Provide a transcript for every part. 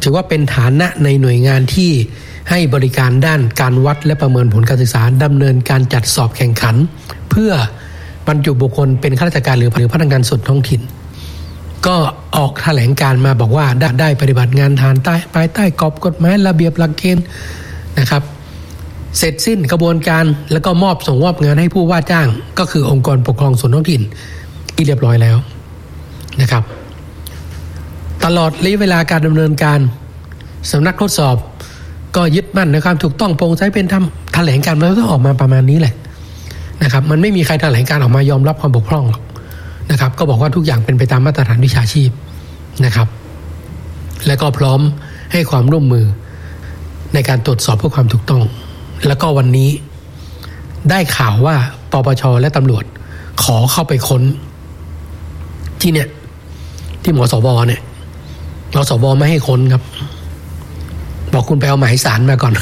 ถือว่าเป็นฐานะในหน่วยงานที่ให้บริการด้านการวัดและประเมินผลการศึกษาดำเนินการจัดสอบแข่งขันเพื่อบรรจุบุคคลเป็นข้าราชการหรือพนักงานส่วนท้องถิ่นก็ออกแถลงการมาบอกว่าได้ปฏิบัติงานฐานภายใต้กรอบกฎหมายระเบียบหลักเกณฑ์นะครับเสร็จสิ้นกระบวนการแล้วก็ส่งมอบงานให้ผู้ว่าจ้างก็คือองค์กรปกครองส่วนท้องถิ่นที่เรียบร้อยแล้วนะครับตลอดระยะเวลาการดำเนินการสำนักทดสอบก็ยึดมั่นในความถูกต้องโปร่งใสเป็นธรรมแถลงการมันต้องออกมาประมาณนี้แหละนะครับมันไม่มีใครแถลงการออกมายอมรับความบกพร่องหรอกนะครับก็บอกว่าทุกอย่างเป็นไปตามมาตรฐานวิชาชีพนะครับและก็พร้อมให้ความร่วมมือในการตรวจสอบเพื่อความถูกต้องแล้วก็วันนี้ได้ข่าวว่าปปช.และตำรวจขอเข้าไปค้นที่เนี่ยที่มสว.เนี่ยมสว.ไม่ให้ค้นครับบอกคุณไปเอาหมายศาลมาก่อน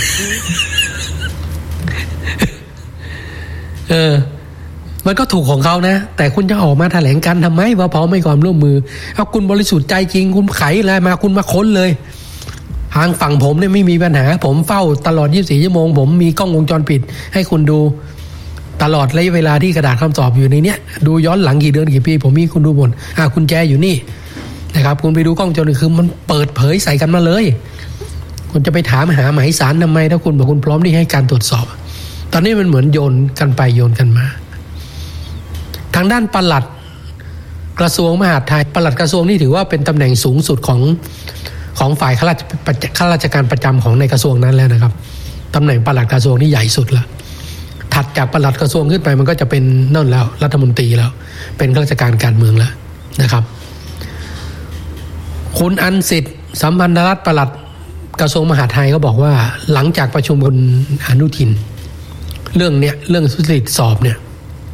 มันก็ถูกของเขานะแต่คุณจะออกมาแถลงการทำไมว่าพร้อมให้ความร่วมมือเอาคุณบริสุทธิ์ใจจริงคุณไขอะไรมาคุณมาค้นเลยทางฝั่งผมเนี่ยไม่มีปัญหาผมเฝ้าตลอด24ชั่วโมงผมมีกล้องวงจรปิดให้คุณดูตลอดระยะเวลาที่กระดาษคำตอบอยู่ในเนี้ยดูย้อนหลังกี่เดือนกี่ปีผมมีคุณดูหมดคุณแจอยู่นี่นะครับคุณไปดูกล้องวงจรปิดคือมันเปิดเผยใส่กันมาเลยคุณจะไปถามหาหมายศาลทำไมถ้าคุณบอกคุณพร้อมที่ให้การตรวจสอบตอนนี้มันเหมือนโยนกันไปโยนกันมาทางด้านปลัดกระทรวงมหาดไทยปลัดกระทรวงนี่ถือว่าเป็นตำแหน่งสูงสุดของฝ่ายข้าราชการประจำของในกระทรวงนั้นแล้วนะครับตำแหน่งปลัดกระทรวงนี่ใหญ่สุดละถัดจากปลัดกระทรวงขึ้นไปมันก็จะเป็นนั่นแล้วรัฐมนตรีแล้วเป็นข้าราชการการเมืองแล้วนะครับคุณอันสิทธิ์สัมพันธรัตน์ปลัดกระทรวงมหาดไทยก็บอกว่าหลังจากประชุมคุณอนุทินเรื่องทุจริตสอบเนี่ย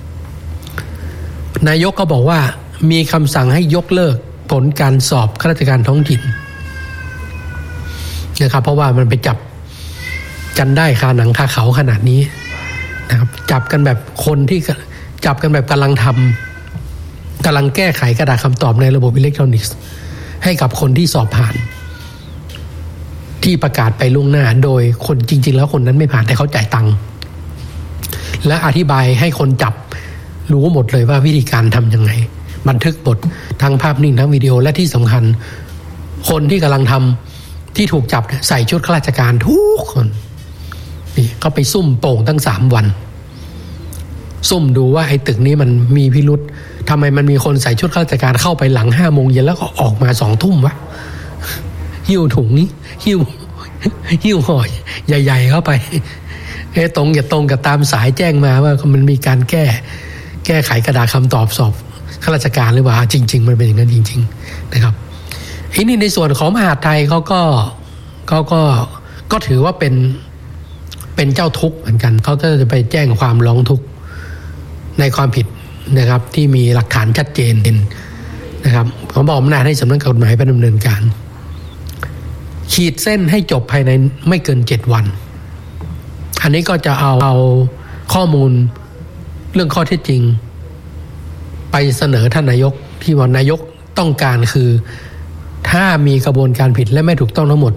นายกก็บอกว่ามีคำสั่งให้ยกเลิกผลการสอบข้าราชการท้องถิ่นนะครับเพราะว่ามันไปจับกันได้คาหนังคาเขาขนาดนี้นะครับจับกันแบบคนที่จับกันแบบกำลังแก้ไขกระดาษคำตอบในระบบอิเล็กทรอนิกส์ให้กับคนที่สอบผ่านที่ประกาศไปล่วงหน้าโดยคนจริงๆแล้วคนนั้นไม่ผ่านแต่เขาจ่ายตังค์และอธิบายให้คนจับรู้หมดเลยว่าวิธีการทำยังไงบันทึกบททั้งภาพนิ่งทั้งวิดีโอและที่สำคัญคนที่กำลังทำที่ถูกจับใส่ชุดข้าราชการทุกคนนี่เขาไปซุ่มโป่งตั้ง3 วันซุ่มดูว่าไอ้ตึกนี้มันมีพิรุธทำไมมันมีคนใส่ชุดข้าราชการเข้าไปหลัง5 โมงเย็นแล้วก็ออกมา2 ทุ่มวะหิ้วถุงนี้หิ้วห่อใหญ่ๆเข้าไปตรงอย่าตรงกับตามสายแจ้งมาว่ามันมีการแก้ไขกระดาษคำตอบสอบข้าราชการหรือว่าจริงๆมันเป็นอย่างนั้นจริงๆนะครับทีนี้ในส่วนของมหาดไทยเขาก็ถือว่าเป็นเจ้าทุกข์เหมือนกันเขาก็จะไปแจ้งความร้องทุกข์ในความผิดนะครับที่มีหลักฐานชัดเจนนะครับเขาบอกอำนาจให้สำนักกฎหมายไปดำเนินการขีดเส้นให้จบภายในไม่เกิน7 วันอันนี้ก็จะเอาข้อมูลเรื่องข้อเท็จจริงไปเสนอท่านนายกที่ว่านายกต้องการคือถ้ามีกระบวนการผิดและไม่ถูกต้องทั้งหมด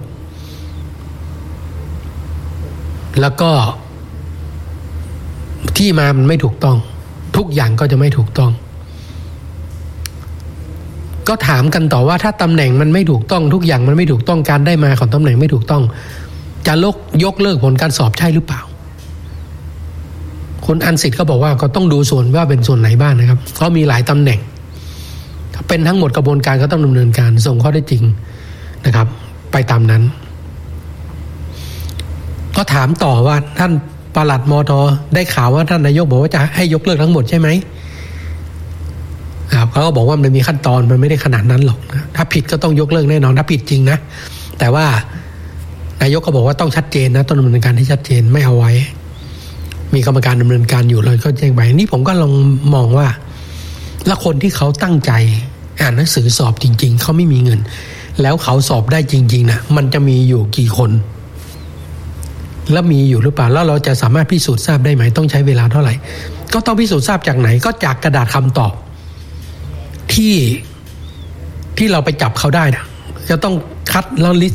แล้วก็ที่มามันไม่ถูกต้องทุกอย่างก็จะไม่ถูกต้องก็ถามกันต่อว่าถ้าตำแหน่งมันไม่ถูกต้องทุกอย่างมันไม่ถูกต้องการได้มาของตำแหน่งไม่ถูกต้องจะยกเลิกผลการสอบใช่หรือเปล่าคุณอันสิทธิ์ก็บอกว่าก็ต้องดูส่วนว่าเป็นส่วนไหนบ้างนะครับเขามีหลายตำแหน่งเป็นทั้งหมดกระบวนการก็ต้องดำเนินการส่งข้อเท็จจริงนะครับไปตามนั้นก็ถามต่อว่าท่านปลัดมท.ได้ข่าวว่าท่านนายกบอกว่าจะให้ยกเลิกทั้งหมดใช่ไหมครับเขาก็บอกว่ามันมีขั้นตอนมันไม่ได้ขนาดนั้นหรอกนะถ้าผิดก็ต้องยกเลิกแน่นอนถ้าผิดจริงนะแต่ว่านายกก็บอกว่าต้องชัดเจนนะต้องดำเนินการที่ชัดเจนไม่เอาไว้มีกรรมการดำเนินการอยู่เลยก็แจ้งไปนี่ผมก็ลองมองว่าแล้วคนที่เขาตั้งใจอ่านหนังสือสอบจริงๆเขาไม่มีเงินแล้วเขาสอบได้จริงๆนะมันจะมีอยู่กี่คนแล้วมีอยู่หรือเปล่าแล้วเราจะสามารถพิสูจน์ทราบได้ไหมต้องใช้เวลาเท่าไหร่ก็ต้องพิสูจน์ทราบจากไหนก็จากกระดาษคำตอบที่เราไปจับเขาได้นะจะต้องคัดแล้วลิส